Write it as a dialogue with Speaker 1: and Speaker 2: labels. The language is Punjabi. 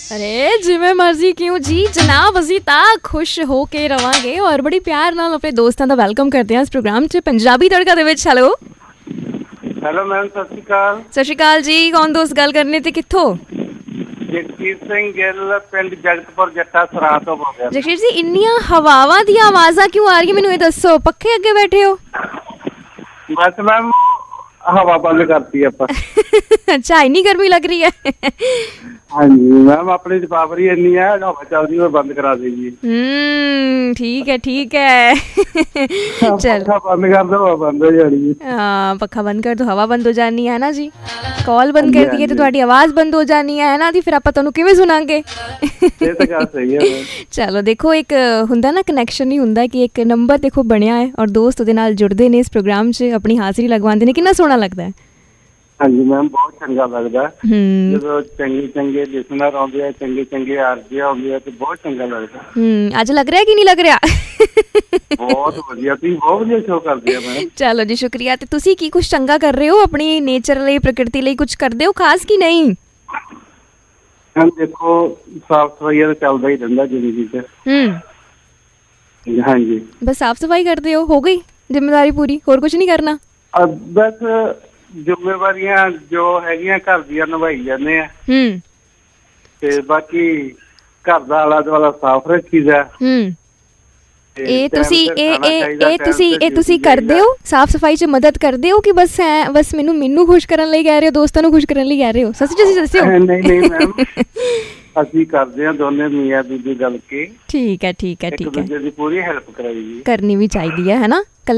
Speaker 1: ਅਰੇ ਜਿਵੇਂ ਮਰਜ਼ੀ ਕਿਉਂ ਜੀ ਜਨਾਬ, ਅਸੀਂ ਤਾਂ ਖੁਸ਼ ਹੋ ਕੇ ਰਵਾਂਗੇ ਔਰ ਬੜੀ ਪਿਆਰ ਨਾਲ ਆਪਣੇ ਦੋਸਤਾਂ ਦਾ ਵੈਲਕਮ ਕਰਦੇ ਹਾਂ ਇਸ ਪ੍ਰੋਗਰਾਮ 'ਚ ਪੰਜਾਬੀ ਤੜਕਾ ਦੇ ਵਿੱਚ। ਹੈਲੋ
Speaker 2: ਹੈਲੋ ਮੈਮ, ਸਤਿ ਸ਼੍ਰੀ ਅਕਾਲ।
Speaker 1: ਸਤਿ ਸ਼੍ਰੀ ਅਕਾਲ ਜੀ, ਕੌਣ ਦੋਸਤ ਗੱਲ ਕਰਨੇ ਤੇ ਕਿੱਥੋਂ?
Speaker 2: ਜਗਜੀਤ ਸਿੰਘ ਗਿੱਲ, ਪਿੰਡ ਜਗਤਪੁਰ ਜੱਟਾ ਸਰਾਂ ਤੋਂ ਬੋਲ ਰਿਹਾ।
Speaker 1: ਜਗਜੀਤ ਜੀ, ਇੰਨੀਆਂ ਹਵਾਵਾਂ ਦੀਆਂ ਆਵਾਜ਼ਾਂ ਕਿਉਂ ਆ ਰਹੀਆਂ ਮੈਨੂੰ ਇਹ ਦੱਸੋ? ਪੱਖੇ ਅੱਗੇ ਬੈਠੇ ਹੋ?
Speaker 2: ਬਸ ਮੈਮ ਹਵਾ ਬੰਦ ਕਰਤੀ ਆਪਾਂ।
Speaker 1: ਅੱਛਾ, ਇੰਨੀ ਗਰਮੀ ਲੱਗ ਰਹੀ ਹੈ?
Speaker 2: ਹਾਂਜੀ ਮੈਮ, ਆਪਣੇ ਚ ਪਾਵਰ ਹੀ ਇੰਨੀ ਹੈ, ਹਵਾ ਚੱਲਦੀ ਉਹ ਬੰਦ ਕਰਾ ਦੇਗੀ।
Speaker 1: ਠੀਕ ਹੈ ਠੀਕ ਹੈ। ਚਲ
Speaker 2: ਪੱਖਾ ਬੰਦ ਕਰ ਦੋ, ਹਵਾ ਬੰਦ ਹੋ ਜਾਣੀ ਹੈ।
Speaker 1: हाँ, पखा बंद कर दो हवा बंद हो जानी है ना जी। कॉल बंद कर दी है तो ਤੁਹਾਡੀ ਆਵਾਜ਼ ਬੰਦ ਹੋ ਜਾਣੀ ਹੈ ਨਾ ਜੀ, ਫਿਰ ਆਪਾਂ ਤੁਹਾਨੂੰ ਕਿਵੇਂ ਸੁਣਾਂਗੇ?
Speaker 2: ਇਹ ਤਾਂ ਗੱਲ ਸਹੀ ਹੈ ਮੈਮ।
Speaker 1: ਚਲੋ ਦੇਖੋ, ਇੱਕ ਹੁੰਦਾ ਨਾ ਕਨੈਕਸ਼ਨ ਹੀ ਹੁੰਦਾ ਕਿ ਇੱਕ ਨੰਬਰ ਦੇਖੋ ਬਣਿਆ ਹੈ ਔਰ ਦੋਸਤ ਉਹਦੇ ਨਾਲ ਜੁੜਦੇ ਨੇ ਇਸ ਪ੍ਰੋਗਰਾਮ 'ਚ, ਆਪਣੀ ਹਾਜ਼ਰੀ ਲਗਵਾਉਂਦੇ ਨੇ, ਕਿੰਨਾ ਸੋਹਣਾ ਲੱਗਦਾ ਹੈ।
Speaker 2: ਹਾਂਜੀ ਮੈਮ, ਬਹੁਤ ਚੰਗਾ ਲੱਗਦਾ ਜਦੋਂ ਚੰਗੇ ਲਿਸਨਰ ਆਉਂਦੇ ਆ, ਚੰਗੇ ਆਰਜੇ ਆਉਂਦੇ ਆ ਤੇ ਬਹੁਤ ਚੰਗਾ ਲੱਗਦਾ।
Speaker 1: ਅੱਜ ਲੱਗ ਰਿਹਾ ਕਿ ਨਹੀਂ ਲੱਗ ਰਿਹਾ?
Speaker 2: ਬਹੁਤ ਵਧੀਆ, ਤੁਸੀਂ ਬਹੁਤ ਵਧੀਆ ਸ਼ੋਅ ਕਰਦੇ ਆ ਮੈਮ।
Speaker 1: ਚਲੋ ਜੀ, ਸ਼ੁਕਰੀਆ। ਤੇ ਤੁਸੀਂ ਕੀ ਕੁਛ ਚੰਗਾ ਕਰ ਰਹੇ ਹੋ ਆਪਣੀ ਨੇਚਰ ਲਈ, ਪ੍ਰਕਿਰਤੀ ਲਈ? ਕੁਛ ਕਰਦੇ ਹੋ ਖਾਸ ਕਿ ਨਹੀਂ?
Speaker 2: ਮੈਮ ਦੇਖੋ, ਸਾਫ ਸਫਾਈ ਤਾਂ ਚੱਲਦਾ ਹੀ ਰਹਿੰਦਾ ਜ਼ਿੰਦਗੀ 'ਚ। ਹਾਂਜੀ,
Speaker 1: ਬਸ ਸਾਫ ਸਫਾਈ ਕਰਦੇ ਹੋ ਗਈ ਜ਼ਿੰਮੇਵਾਰੀ ਪੂਰੀ, ਹੋਰ ਕੁਛ ਨਹੀਂ ਕਰਨਾ?
Speaker 2: ਬਸ ਜ਼ਿੰਮੇਵਾਰੀਆਂ ਜੋ ਹੈਗੀਆਂ ਘਰ ਦੀਆਂ ਨਿਭਾਈ ਜਾਂਦੇ ਆ ਤੇ ਬਾਕੀ ਘਰ ਦਾ ਆਲਾ ਦੁਆਲਾ ਸਾਫ਼ ਰੱਖੀਦਾ। ਇਹ ਤੁਸੀਂ ਕਰਦੇ ਹੋ? ਸਾਫ ਸਫਾਈ 'ਚ ਮਦਦ ਕਰਦੇ ਹੋ ਕਿ ਬਸ ਮੈਨੂੰ ਖੁਸ਼ ਕਰਨ ਲਈ ਕਹਿ ਰਹੇ ਹੋ, ਦੋਸਤਾਂ ਨੂੰ ਖੁਸ਼ ਕਰਨ ਲਈ ਕਹਿ ਰਹੇ ਹੋ? ਸੱਚੀ ਦੱਸਿਓ। ਨਹੀਂ ਮੈਮ, ਅਸੀਂ ਕਰਦੇ ਹਾਂ ਦੋਨੇ ਮੀਆਂ ਬੀਬੀ ਗੱਲ ਕੇ।
Speaker 1: ਠੀਕ ਹੈ
Speaker 2: ਇੱਕ ਦੂਜੇ ਦੀ ਪੂਰੀ ਹੈਲਪ ਕਰਾਈ,
Speaker 1: ਕਰਨੀ ਵੀ ਚਾਹੀਦੀ ਹੈ ਨਾ।